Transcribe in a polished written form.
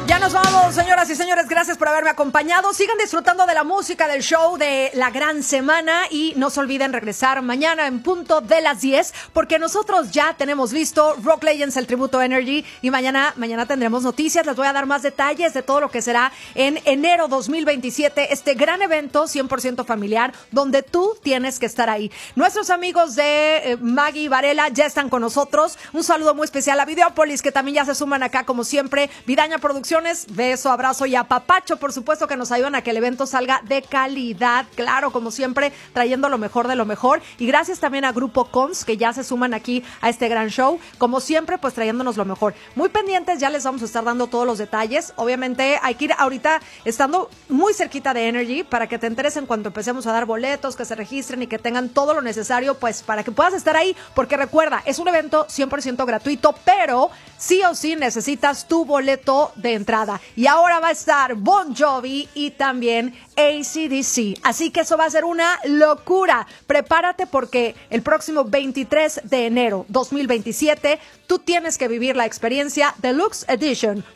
Ya nos vamos, señoras y señores, gracias por haberme acompañado. Sigan disfrutando de la música del show de la gran semana y no se olviden regresar mañana en punto de las 10, porque nosotros ya tenemos listo Rock Legends, el tributo Energy, y mañana tendremos noticias. Les voy a dar más detalles de todo lo que será en enero 2027, este gran evento 100% familiar donde tú tienes que estar ahí. Nuestros amigos de Maggie Varela ya están con nosotros. Un saludo muy especial a Videópolis, que también ya se suman acá como siempre. Vidaña Producciones, beso, abrazo y apapacho, por supuesto, que nos ayudan a que el evento salga de calidad, claro, como siempre, trayendo lo mejor de lo mejor. Y gracias también a Grupo Cons, que ya se suman aquí a este gran show, como siempre, pues trayéndonos lo mejor. Muy pendientes, ya les vamos a estar dando todos los detalles. Obviamente hay que ir ahorita estando muy cerquita de Energy para que te enteres en cuanto empecemos a dar boletos, que se registren y que tengan todo lo necesario, pues para que puedas estar ahí, porque recuerda, es un evento 100% gratuito, pero sí o sí necesitas tu boleto de entrada. Y ahora va a estar Bon Jovi y también AC/DC. Así que eso va a ser una locura. Prepárate, porque el próximo 23 de enero 2027 tú tienes que vivir la experiencia Deluxe Edition